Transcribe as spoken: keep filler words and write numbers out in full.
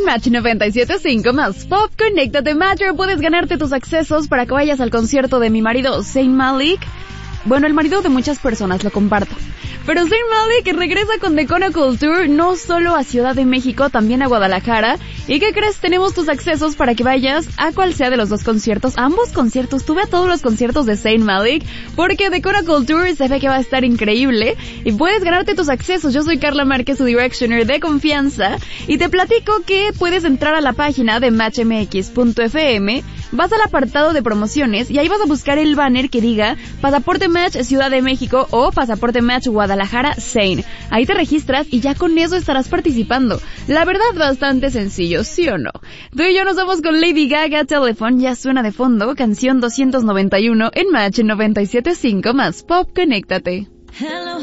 En Match noventa y siete punto cinco más Pop, conéctate Matcher, puedes ganarte tus accesos para que vayas al concierto de mi marido, Zayn Malik. Bueno, el marido de muchas personas, lo comparto. Pero Zayn Malik regresa con The Chronicle Tour, no solo a Ciudad de México, también a Guadalajara. ¿Y qué crees? Tenemos tus accesos para que vayas a cual sea de los dos conciertos, a ambos conciertos. Tuve a todos los conciertos de Zayn Malik, porque The Chronicle Tour se ve que va a estar increíble. Y puedes ganarte tus accesos. Yo soy Carla Márquez, su Directioner de confianza. Y te platico que puedes entrar a la página de match m x punto f m, vas al apartado de promociones y ahí vas a buscar el banner que diga Pasaporte Match Ciudad de México o Pasaporte Match Guadalajara Zayn. Ahí te registras y ya con eso estarás participando. La verdad, bastante sencillo, ¿sí o no? Tú y yo nos vamos con Lady Gaga, Telephone, ya suena de fondo, canción doscientos noventa y uno en Match noventa y siete punto cinco más Pop, conéctate. Hello.